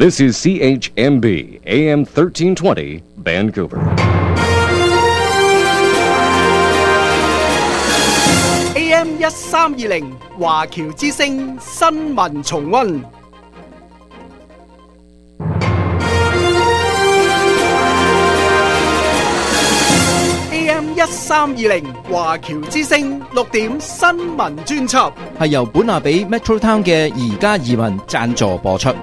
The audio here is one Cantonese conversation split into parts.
This is CHMB AM 1320 Vancouver. AM 1320華僑之聲新聞重溫。AM 1320華僑之聲6點新聞專輯， 係由本拿比 Metro Town 嘅宜家移民贊助播出。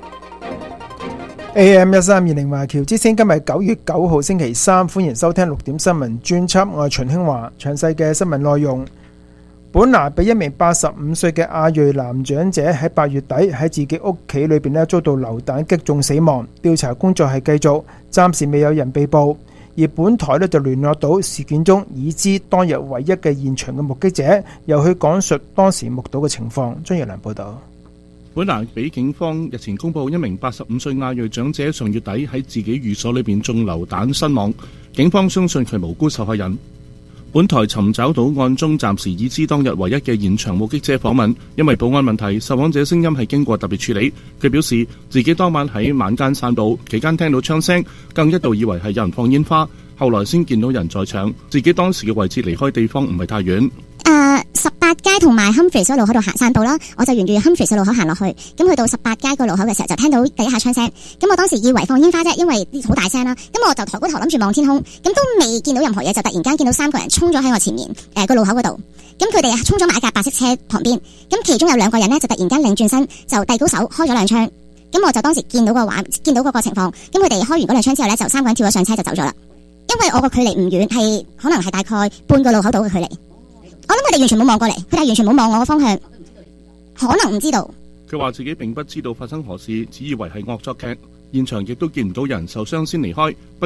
AM 1320華僑之聲今日9月9號星期三，歡迎收聽6點新聞專輯，我係秦興華。詳細嘅新聞內容，本拿比一名85歲嘅亞裔男長者喺8月底喺自己屋企裏邊遭到流彈擊中死亡，調查工作係繼續，暫時未有人被捕。而本台就聯絡到事件中已知當日唯一嘅現場嘅目擊者，又去講述當時目睹嘅情況。張若蘭報道。 本拿比警方日前公布，一名85歲亞裔長者上月底喺自己寓所裏邊中流彈身亡，警方相信佢無辜受害人。本台尋找到案中暫時已知當日唯一嘅現場目擊者訪問，因為保安問題，受訪者聲音係經過特別處理。佢表示自己當晚喺晚間散步期間聽到槍聲，更一度以為係有人放煙花，後來先見到人在場，自己當時嘅位置離開地方唔係太遠。 18街同埋 Humphreys 路口度行散步啦，我就沿住 Humphreys 路口行落去，咁去到18街個路口嘅時候就聽到第一下槍聲，咁我當時以為放煙花啫，因為好大聲啦，咁我就抬高頭諗住望天空，咁都未見到任何嘢，就突然間見到3個人衝咗喺我前面個路口嗰度，咁佢哋衝咗埋一架白色車旁邊，咁其中有2個人呢，就突然間擰轉身就遞高手開咗2槍，咁我就當時見到嗰個情況，咁佢哋開完嗰2槍之後呢，就3個人跳咗上車就走咗啦，因為我個距離唔遠，係可能係大概半個路口度嘅距離。我諗佢哋完全冇望過嚟，佢哋完全冇望我個方向，可能唔知道。 佢話自己並不知道發生何事，只以為係惡作劇，現場亦都見唔到人受傷先離開。